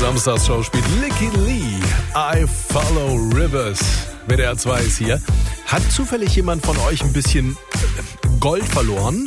Samstagsshow spielt Licky Lee. I Follow Rivers. WDR 2 ist hier. Hat zufällig jemand von euch ein bisschen Gold verloren?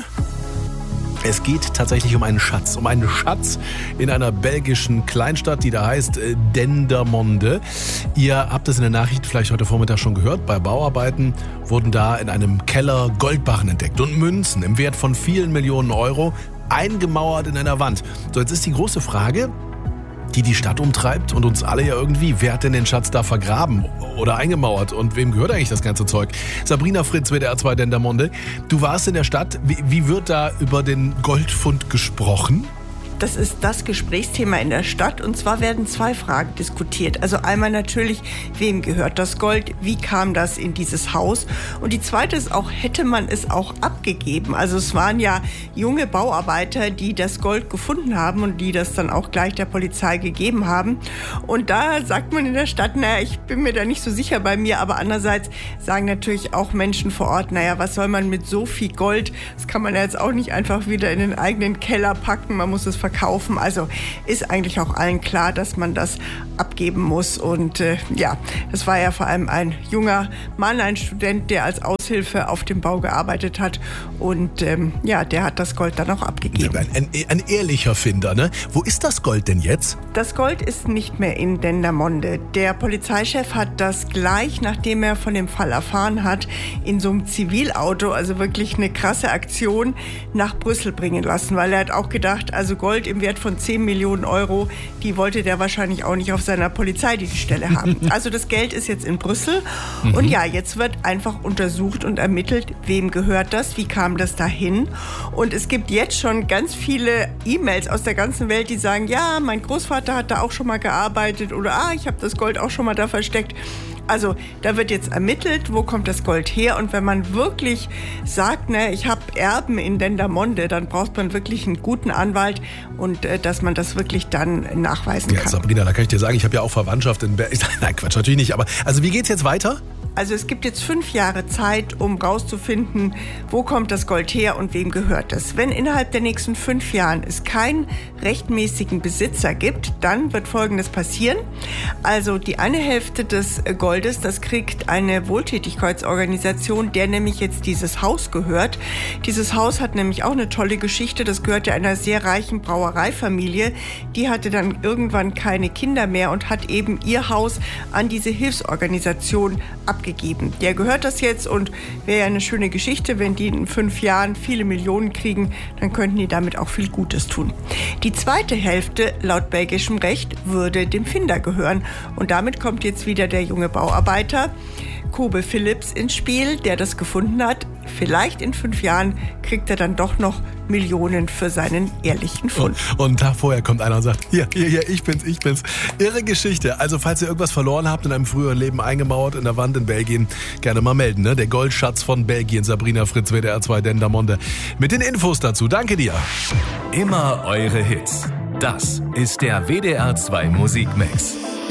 Es geht tatsächlich um einen Schatz. Um einen Schatz in einer belgischen Kleinstadt, die da heißt Dendermonde. Ihr habt es in der Nachricht vielleicht heute Vormittag schon gehört. Bei Bauarbeiten wurden da in einem Keller Goldbarren entdeckt und Münzen im Wert von vielen Millionen Euro eingemauert in einer Wand. So, jetzt ist die große Frage, die Stadt umtreibt und uns alle ja irgendwie. Wer hat denn den Schatz da vergraben oder eingemauert? Und wem gehört eigentlich das ganze Zeug? Sabrina Fritz, WDR 2 Dendermonde. Du warst in der Stadt. Wie wird da über den Goldfund gesprochen? Das ist das Gesprächsthema in der Stadt und zwar werden zwei Fragen diskutiert. Also einmal natürlich, wem gehört das Gold, wie kam das in dieses Haus? Und die zweite ist auch, hätte man es auch abgegeben? Also es waren ja junge Bauarbeiter, die das Gold gefunden haben und die das dann auch gleich der Polizei gegeben haben. Und da sagt man in der Stadt, naja, ich bin mir da nicht so sicher bei mir, aber andererseits sagen natürlich auch Menschen vor Ort, naja, was soll man mit so viel Gold? Das kann man ja jetzt auch nicht einfach wieder in den eigenen Keller packen, man muss es verkaufen. Also ist eigentlich auch allen klar, dass man das abgeben muss. Und das war ja vor allem ein junger Mann, ein Student, der als Aushilfe auf dem Bau gearbeitet hat. Und der hat das Gold dann auch abgegeben. Ein ehrlicher Finder, ne? Wo ist das Gold denn jetzt? Das Gold ist nicht mehr in Dendermonde. Der Polizeichef hat das gleich, nachdem er von dem Fall erfahren hat, in so einem Zivilauto, also wirklich eine krasse Aktion, nach Brüssel bringen lassen. Weil er hat auch gedacht, also Gold im Wert von 10 Millionen Euro, die wollte der wahrscheinlich auch nicht auf seiner Polizeidienststelle haben. Also das Geld ist jetzt in Brüssel und ja, jetzt wird einfach untersucht und ermittelt, wem gehört das, wie kam das dahin. Und es gibt jetzt schon ganz viele E-Mails aus der ganzen Welt, die sagen, ja, mein Großvater hat da auch schon mal gearbeitet oder ich habe das Gold auch schon mal da versteckt. Also da wird jetzt ermittelt, wo kommt das Gold her und wenn man wirklich sagt, ich habe Erben in Dendermonde, dann braucht man wirklich einen guten Anwalt und dass man das wirklich dann nachweisen kann. Ja, Sabrina, da kann ich dir sagen, ich habe ja auch Verwandtschaft in Berlin. Nein, Quatsch, natürlich nicht, aber also wie geht's jetzt weiter? Also es gibt jetzt 5 Jahre Zeit, um rauszufinden, wo kommt das Gold her und wem gehört es. Wenn innerhalb der nächsten 5 Jahren es keinen rechtmäßigen Besitzer gibt, dann wird Folgendes passieren. Also die eine Hälfte des Goldes, das kriegt eine Wohltätigkeitsorganisation, der nämlich jetzt dieses Haus gehört. Dieses Haus hat nämlich auch eine tolle Geschichte. Das gehörte einer sehr reichen Brauereifamilie. Die hatte dann irgendwann keine Kinder mehr und hat eben ihr Haus an diese Hilfsorganisation abgegeben. Der gehört das jetzt und wäre ja eine schöne Geschichte, wenn die in 5 Jahren viele Millionen kriegen, dann könnten die damit auch viel Gutes tun. Die zweite Hälfte, laut belgischem Recht, würde dem Finder gehören und damit kommt jetzt wieder der junge Bauarbeiter Kobe Philips ins Spiel, der das gefunden hat. Vielleicht in 5 Jahren kriegt er dann doch noch Millionen für seinen ehrlichen Fund. Und einen Tag vorher kommt einer und sagt, hier, ich bin's. Irre Geschichte. Also falls ihr irgendwas verloren habt in einem früheren Leben eingemauert in der Wand in Belgien, gerne mal melden. Ne? Der Goldschatz von Belgien. Sabrina Fritz, WDR 2 Dendermonde. Mit den Infos dazu. Danke dir. Immer eure Hits. Das ist der WDR 2 Musikmix.